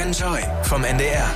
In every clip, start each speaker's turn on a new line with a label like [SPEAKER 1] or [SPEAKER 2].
[SPEAKER 1] Enjoy vom NDR.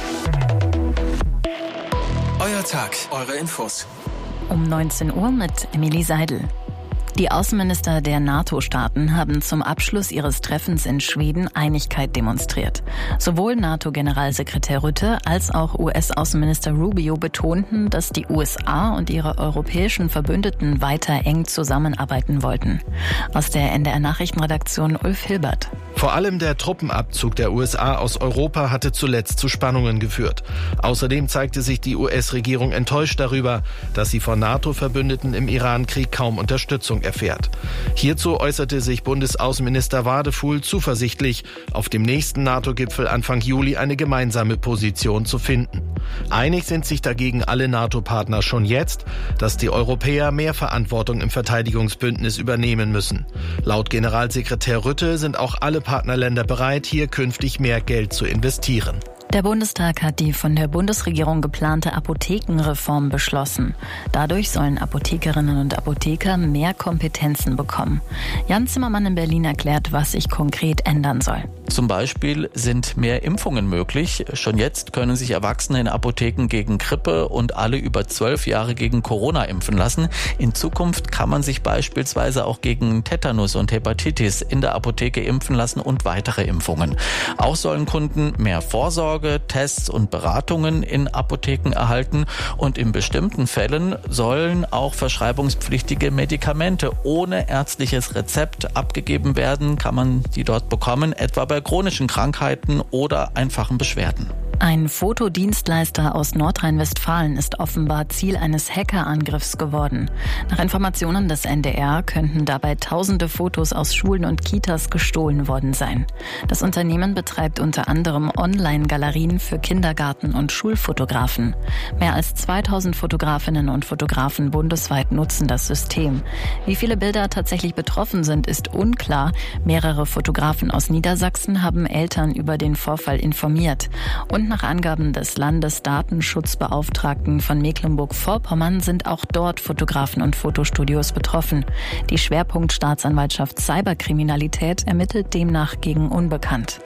[SPEAKER 1] Euer Tag, eure Infos.
[SPEAKER 2] Um 19 Uhr mit Emilie Seidel. Die Außenminister der NATO-Staaten haben zum Abschluss ihres Treffens in Schweden Einigkeit demonstriert. Sowohl NATO-Generalsekretär Rutte als auch US-Außenminister Rubio betonten, dass die USA und ihre europäischen Verbündeten weiter eng zusammenarbeiten wollten. Aus der NDR-Nachrichtenredaktion Ulf Hilbert.
[SPEAKER 3] Vor allem der Truppenabzug der USA aus Europa hatte zuletzt zu Spannungen geführt. Außerdem zeigte sich die US-Regierung enttäuscht darüber, dass sie von NATO-Verbündeten im Iran-Krieg kaum Unterstützung erfährt. Hierzu äußerte sich Bundesaußenminister Wadefuhl zuversichtlich, auf dem nächsten NATO-Gipfel Anfang Juli eine gemeinsame Position zu finden. Einig sind sich dagegen alle NATO-Partner schon jetzt, dass die Europäer mehr Verantwortung im Verteidigungsbündnis übernehmen müssen. Laut Generalsekretär Rutte sind auch alle Partnerländer bereit, hier künftig mehr Geld zu investieren.
[SPEAKER 2] Der Bundestag hat die von der Bundesregierung geplante Apothekenreform beschlossen. Dadurch sollen Apothekerinnen und Apotheker mehr Kompetenzen bekommen. Jan Zimmermann in Berlin erklärt, was sich konkret ändern soll.
[SPEAKER 4] Zum Beispiel sind mehr Impfungen möglich. Schon jetzt können sich Erwachsene in Apotheken gegen Grippe und alle über 12 Jahre gegen Corona impfen lassen. In Zukunft kann man sich beispielsweise auch gegen Tetanus und Hepatitis in der Apotheke impfen lassen und weitere Impfungen. Auch sollen Kunden mehr Vorsorge, Tests und Beratungen in Apotheken erhalten und in bestimmten Fällen sollen auch verschreibungspflichtige Medikamente ohne ärztliches Rezept abgegeben werden, kann man die dort bekommen, etwa bei chronischen Krankheiten oder einfachen Beschwerden.
[SPEAKER 2] Ein Fotodienstleister aus Nordrhein-Westfalen ist offenbar Ziel eines Hackerangriffs geworden. Nach Informationen des NDR könnten dabei tausende Fotos aus Schulen und Kitas gestohlen worden sein. Das Unternehmen betreibt unter anderem Online-Galerien für Kindergarten- und Schulfotografen. Mehr als 2000 Fotografinnen und Fotografen bundesweit nutzen das System. Wie viele Bilder tatsächlich betroffen sind, ist unklar. Mehrere Fotografen aus Niedersachsen haben Eltern über den Vorfall informiert. Und nach Angaben des Landesdatenschutzbeauftragten von Mecklenburg-Vorpommern sind auch dort Fotografen und Fotostudios betroffen. Die Schwerpunktstaatsanwaltschaft Cyberkriminalität ermittelt demnach gegen Unbekannt.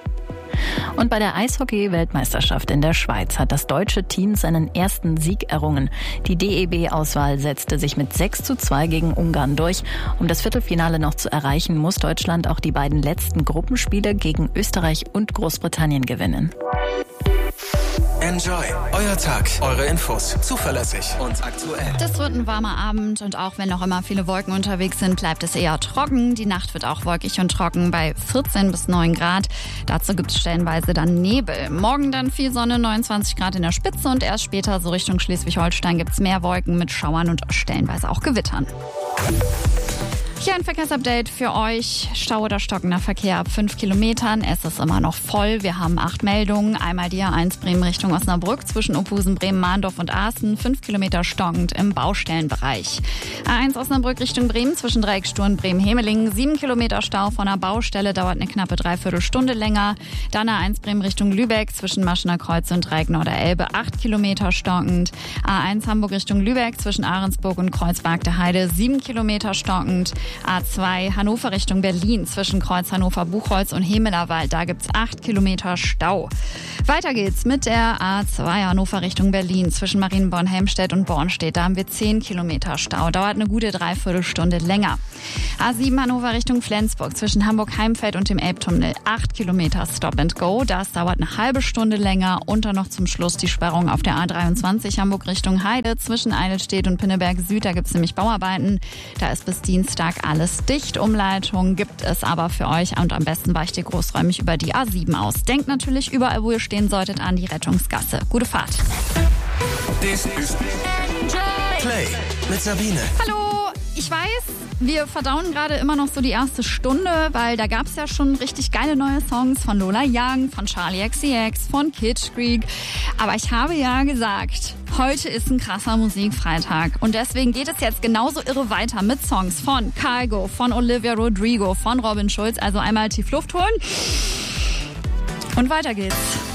[SPEAKER 2] Und bei der Eishockey-Weltmeisterschaft in der Schweiz hat das deutsche Team seinen ersten Sieg errungen. Die DEB-Auswahl setzte sich mit 6:2 gegen Ungarn durch. Um das Viertelfinale noch zu erreichen, muss Deutschland auch die beiden letzten Gruppenspiele gegen Österreich und Großbritannien gewinnen.
[SPEAKER 1] Enjoy, euer Tag, eure Infos, zuverlässig und aktuell.
[SPEAKER 5] Das wird ein warmer Abend und auch wenn noch immer viele Wolken unterwegs sind, bleibt es eher trocken. Die Nacht wird auch wolkig und trocken bei 14 bis 9 Grad. Dazu gibt es stellenweise dann Nebel. Morgen dann viel Sonne, 29 Grad in der Spitze und erst später so Richtung Schleswig-Holstein gibt es mehr Wolken mit Schauern und stellenweise auch Gewittern. Hier ein Verkehrsupdate für euch. Stau oder stockender Verkehr ab 5 Kilometern. Es ist immer noch voll. Wir haben 8 Meldungen. Einmal die A1 Bremen Richtung Osnabrück zwischen Opusen, Bremen, Mahndorf und Aaßen. 5 Kilometer stockend im Baustellenbereich. A1 Osnabrück Richtung Bremen zwischen Dreiecksstuhl Bremen, Hemelingen. 7 Kilometer Stau von der Baustelle, dauert eine knappe Dreiviertelstunde länger. Dann A1 Bremen Richtung Lübeck zwischen Maschener Kreuz und Dreieck Norderelbe. 8 Kilometer stockend. A1 Hamburg Richtung Lübeck zwischen Ahrensburg und Kreuzberg der Heide. 7 Kilometer stockend. A2 Hannover Richtung Berlin zwischen Kreuz Hannover Buchholz und Hemelerwald. Da gibt's 8 Kilometer Stau. Weiter geht's mit der A2 Hannover Richtung Berlin zwischen Marienborn-Helmstedt und Bornstedt. Da haben wir 10 Kilometer Stau. Dauert eine gute Dreiviertelstunde länger. A7 Hannover Richtung Flensburg zwischen Hamburg-Heimfeld und dem Elbtunnel. 8 Kilometer Stop and Go. Das dauert eine halbe Stunde länger. Und dann noch zum Schluss die Sperrung auf der A23 Hamburg Richtung Heide zwischen Eidelstedt und Pinneberg Süd. Da gibt's nämlich Bauarbeiten. Da ist bis Dienstag alles dicht. Umleitung gibt es aber für euch und am besten weicht ihr großräumig über die A7 aus. Denkt natürlich überall, wo ihr stehen solltet, an die Rettungsgasse. Gute Fahrt.
[SPEAKER 1] Das ist Play mit Sabine.
[SPEAKER 5] Hallo, ich weiß, wir verdauen gerade immer noch so die erste Stunde, weil da gab es ja schon richtig geile neue Songs von Lola Young, von Charlie XCX, von Kid Creek. Aber ich habe ja gesagt, heute ist ein krasser Musikfreitag. Und deswegen geht es jetzt genauso irre weiter mit Songs von Kygo, von Olivia Rodrigo, von Robin Schulz. Also einmal tief Luft holen. Und weiter geht's.